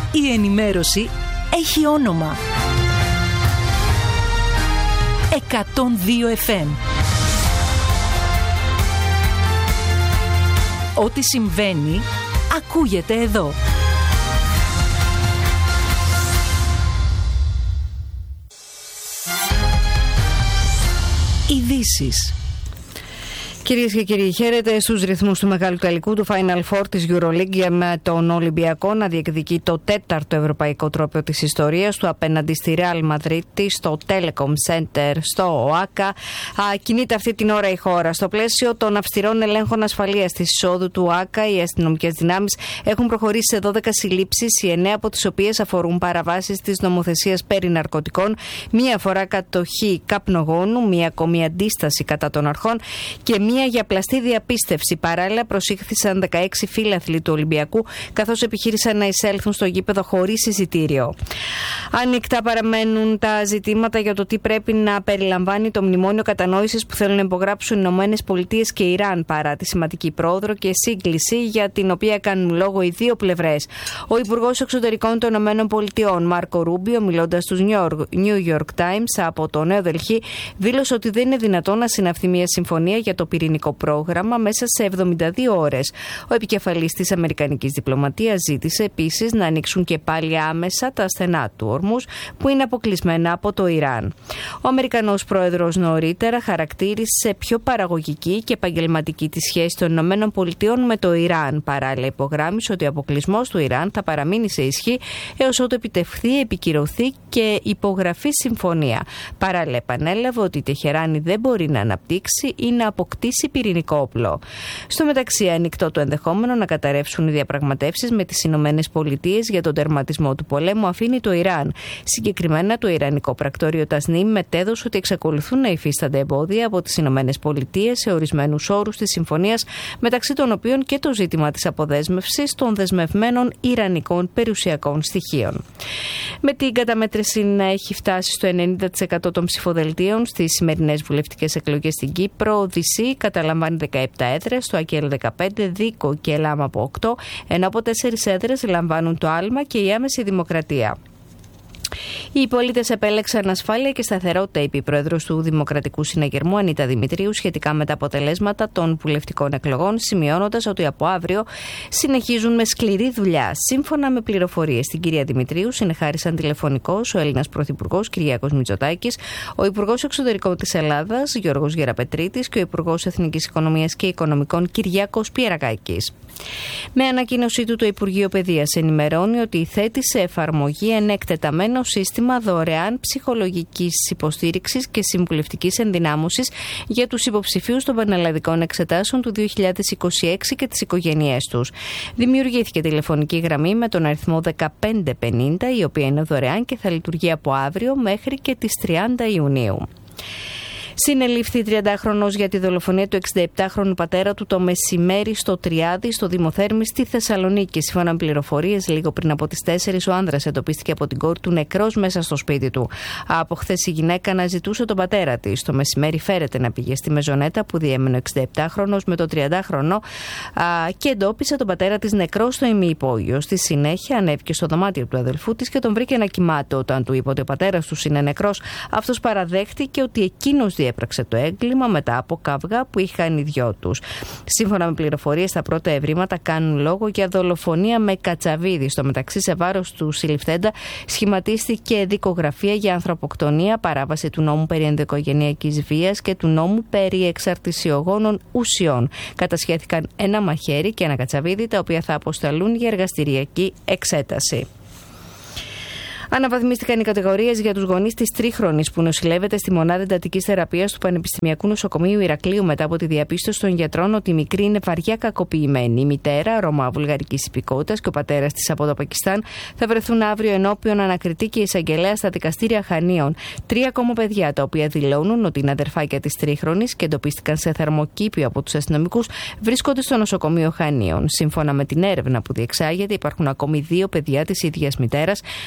Η ενημέρωση έχει όνομα. 102 FM. Ό,τι συμβαίνει, ακούγεται εδώ. Ειδήσεις. Κυρίες και κύριοι, χαίρετε στους ρυθμούς του μεγάλου τελικού του Final Four της EuroLeague με τον Ολυμπιακό να διεκδικεί το 4ο ευρωπαϊκό τρόπαιο της ιστορίας του απέναντι στη Real Madrid στο Telecom Center στο ΟΑΚΑ. Κινείται αυτή την ώρα η χώρα. Στο πλαίσιο των αυστηρών ελέγχων ασφαλείας της εισόδου του ΟΑΚΑ, οι αστυνομικές δυνάμεις έχουν προχωρήσει σε 12 συλλήψεις, οι 9 από τις οποίες αφορούν παραβάσεις της νομοθεσίας περί ναρκωτικών, μία φορά κατοχή καπνογόνου, μία ακόμη αντίσταση κατά των αρχών και μία για πλαστή διαπίστευση. Παράλληλα, προσήχθησαν 16 φίλαθλοι του Ολυμπιακού, καθώς επιχείρησαν να εισέλθουν στο γήπεδο χωρίς εισιτήριο. Ανοιχτά παραμένουν τα ζητήματα για το τι πρέπει να περιλαμβάνει το μνημόνιο κατανόησης που θέλουν να υπογράψουν οι ΗΠΑ και Ιράν, παρά τη σημαντική πρόοδο και σύγκληση για την οποία κάνουν λόγο οι δύο πλευρές. Ο Υπουργός Εξωτερικών των ΗΠΑ, Μάρκο Ρούμπιο, μιλώντας στους New York Times από το Νέο Δελχή, δήλωσε ότι δεν είναι δυνατόν να συναυθεί μια συμφωνία για το πυρηνικό πρόγραμμα μέσα σε 72 ώρες. Ο επικεφαλής της αμερικανικής διπλωματίας ζήτησε επίσης να ανοίξουν και πάλι άμεσα τα στενά του Ορμούζ που είναι αποκλεισμένα από το Ιράν. Ο Αμερικανός πρόεδρος νωρίτερα χαρακτήρισε πιο παραγωγική και επαγγελματική τη σχέση των ΗΠΑ με το Ιράν. Παράλληλα, υπογράμμισε ότι ο αποκλεισμός του Ιράν θα παραμείνει σε ισχύ έως ότου επιτευχθεί, επικυρωθεί και υπογραφεί συμφωνία. Παράλληλα, επανέλαβε ότι η Τεχεράνη δεν μπορεί να αναπτύξει ή να αποκτήσει πυρηνικό όπλο. Στο μεταξύ, ανοιχτό το ενδεχόμενο να καταρρεύσουν οι διαπραγματεύσεις με τις ΗΠΑ για τον τερματισμό του πολέμου αφήνει το Ιράν. Συγκεκριμένα, το Ιρανικό πρακτόριο Τασνίμ μετέδωσε ότι εξακολουθούν να υφίστανται εμπόδια από τις ΗΠΑ σε ορισμένους όρους της συμφωνίας, μεταξύ των οποίων και το ζήτημα της αποδέσμευσης των δεσμευμένων ιρανικών περιουσιακών στοιχείων. Με την καταμέτρηση να έχει φτάσει στο 90% των ψηφοδελτίων στις σημερινές βουλευτικές εκλογές στην Κύπρο, ΔΥΣΥ καταλαμβάνει 17 έδρες, το ΑΚΕΛ 15, ΔΥΚΟ και ΕΛΑΜ από 8, ενώ από 4 έδρες λαμβάνουν το ΑΛΜΑ και η Άμεση Δημοκρατία. Οι πολίτες επέλεξαν ασφάλεια και σταθερότητα, είπε η πρόεδρος του Δημοκρατικού Συναγερμού Ανίτα Δημητρίου σχετικά με τα αποτελέσματα των βουλευτικών εκλογών, σημειώνοντας ότι από αύριο συνεχίζουν με σκληρή δουλειά. Σύμφωνα με πληροφορίες στην κυρία Δημητρίου, συνεχάρισαν τηλεφωνικώς ο Έλληνας Πρωθυπουργός Κυριάκος Μητσοτάκης, ο Υπουργός Εξωτερικών της Ελλάδας Γιώργος Γεραπετρίτης και ο Υπουργός Εθνικής Οικονομίας και Οικονομικών Κυριάκος Πιερακάκης. Με ανακοίνωσή του, το Υπουργείο Παιδείας ενημερώνει ότι θέτει σε εφαρμογή ένα εκτεταμένο σύστημα δωρεάν ψυχολογικής υποστήριξης και συμβουλευτικής ενδυνάμωσης για τους υποψηφίους των πανελλαδικών εξετάσεων του 2026 και τις οικογένειές τους. Δημιουργήθηκε τηλεφωνική γραμμή με τον αριθμό 1550, η οποία είναι δωρεάν και θα λειτουργεί από αύριο μέχρι και τις 30 Ιουνίου. Συνελήφθη 30χρονος για τη δολοφονία του 67χρονου πατέρα του το μεσημέρι στο Τριάδι, στο Δήμο Θέρμης, στη Θεσσαλονίκη. Σύμφωνα με πληροφορίες, λίγο πριν από τις 4 ο άνδρας εντοπίστηκε από την κόρη του νεκρός μέσα στο σπίτι του. Από χθες η γυναίκα αναζητούσε τον πατέρα της. Το μεσημέρι φέρεται να πήγε στη μεζονέτα που διέμενε ο 67χρονος με το 30χρονο και εντόπισε τον πατέρα της νεκρό στο ημιυπόγειο. Στη συνέχεια ανέβηκε στο δωμάτιο του αδελφού της και τον βρήκε να κοιμάται. Όταν του είπε ότι ο πατέρας του είναι νεκρός, αυτός παραδέχτηκε ότι εκείνος έπραξε το έγκλημα μετά από καυγά που είχαν οι δυο τους. Σύμφωνα με πληροφορίες, τα πρώτα ευρήματα κάνουν λόγο για δολοφονία με κατσαβίδι. Στο μεταξύ, σε βάρος του συλληφθέντα σχηματίστηκε δικογραφία για ανθρωποκτονία, παράβαση του νόμου περί ενδοοικογενειακής βίας και του νόμου περί εξαρτησιογόνων ουσιών. Κατασχέθηκαν ένα μαχαίρι και ένα κατσαβίδι, τα οποία θα αποσταλούν για εργαστηριακή εξέταση. Αναβαθμίστηκαν οι κατηγορίες για τους γονείς της τρίχρονης που νοσηλεύεται στη μονάδα εντατικής θεραπείας του Πανεπιστημιακού Νοσοκομείου Ηρακλείου μετά από τη διαπίστωση των γιατρών ότι η μικρή είναι βαριά κακοποιημένη. Η μητέρα, Ρωμά βουλγαρικής υπηκότητας, και ο πατέρας της από το Πακιστάν θα βρεθούν αύριο ενώπιον ανακριτή και εισαγγελέα στα δικαστήρια Χανίων. 3 ακόμα παιδιά, τα οποία δηλώνουν ότι είναι αδερφάκια της τρίχρονης και εντοπίστηκαν σε θερμοκήπιο από τους αστυνομικούς, βρίσκονται στο νοσοκομείο Χανίων. Σύμφωνα με την έρευνα που διεξάγεται, υπάρχουν ακόμη 2 παιδιά της ίδιας μητέρας, τα οποία δεν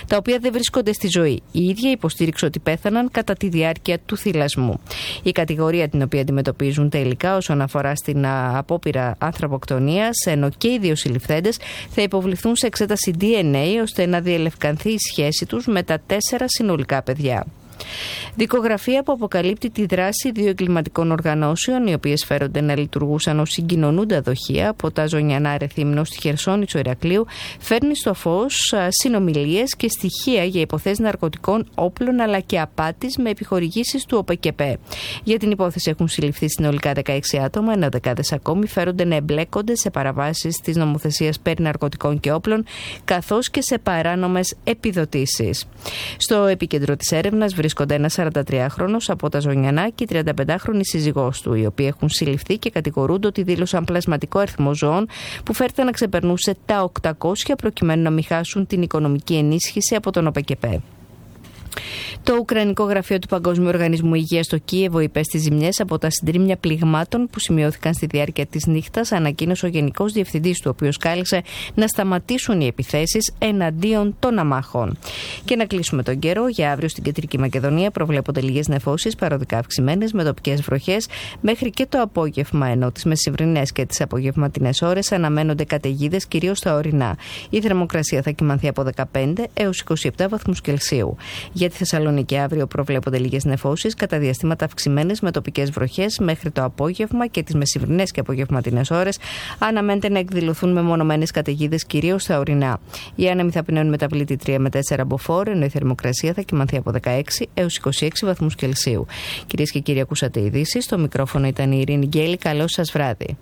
δεν βρίσκονται στη ζωή. Η ίδια υποστήριξε ότι πέθαναν κατά τη διάρκεια του θυλασμού. Η κατηγορία την οποία αντιμετωπίζουν τελικά όσον αφορά στην απόπειρα ανθρωποκτονίας, ενώ και οι δύο συλληφθέντες θα υποβληθούν σε εξέταση DNA ώστε να διελευκανθεί η σχέση τους με τα 4 συνολικά παιδιά. Δικογραφία που αποκαλύπτει τη δράση δύο εγκληματικών οργανώσεων, οι οποίες φέρονται να λειτουργούσαν ως συγκοινωνούντα δοχεία από τα Ζωνιανά Ρεθύμνο στη Χερσόνησο Ηρακλείου, φέρνει στο φως συνομιλίες και στοιχεία για υποθέσεις ναρκωτικών, όπλων αλλά και απάτης με επιχορηγήσεις του ΟΠΕΚΕΠΕ. Για την υπόθεση έχουν συλληφθεί συνολικά 16 άτομα, ενώ δεκάδες ακόμη φέρονται να εμπλέκονται σε παραβάσεις της νομοθεσίας περί ναρκωτικών και όπλων, καθώς και σε παράνομες επιδοτήσεις. Στο επίκεντρο της έρευνας βρίσκονται ένας 43χρονος από τα Ζωνιανά και 35χρονη σύζυγός του, οι οποίοι έχουν συλληφθεί και κατηγορούνται ότι δήλωσαν πλασματικό αριθμό ζώων που φέρεται να ξεπερνούσε τα 800 προκειμένου να μην χάσουν την οικονομική ενίσχυση από τον ΟΠΕΚΕΠΕ. Το Ουκρανικό Γραφείο του Παγκόσμιου Οργανισμού Υγείας στο Κίεβο υπέστη ζημιές από τα συντρίμμια πληγμάτων που σημειώθηκαν στη διάρκεια της νύχτας, ανακοίνωσε ο Γενικός Διευθυντής του, ο οποίος κάλεσε να σταματήσουν οι επιθέσεις εναντίον των αμάχων. Και να κλείσουμε τον καιρό. Για αύριο στην Κεντρική Μακεδονία προβλέπονται λίγες νεφώσεις, παροδικά αυξημένες, με τοπικές βροχές μέχρι και το απόγευμα, ενώ τις μεσημβρινές και τις απογευματινές ώρες αναμένονται καταιγίδες κυρίως στα ορεινά. Η θερμοκρασία θα κυμανθεί από 15 έως 27 βαθμούς Κελσίου. Για τη Θεσσαλονίκη αύριο προβλέπονται λίγες νεφώσεις, κατά διαστήματα αυξημένες με τοπικές βροχές μέχρι το απόγευμα και τις μεσημβρινές και απογευματινές ώρες αναμένεται να εκδηλωθούν μεμονωμένες καταιγίδες κυρίως στα ορεινά. Οι άνεμοι θα πνέουν μεταβλήτη 3 με 4 μποφόρ, ενώ η θερμοκρασία θα κυμανθεί από 16 έως 26 βαθμούς Κελσίου. Κυρίες και κύριοι, ακούσατε ειδήσεις. Στο μικρόφωνο ήταν η Ειρήνη Γκέλη. Καλό σας βράδυ.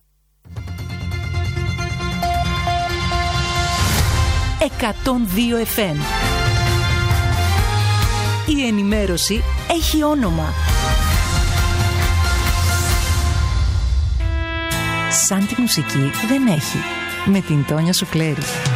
102 FM. Η ενημέρωση έχει όνομα. Σαν τη μουσική δεν έχει. Με την Τόνια Σουκλέρη.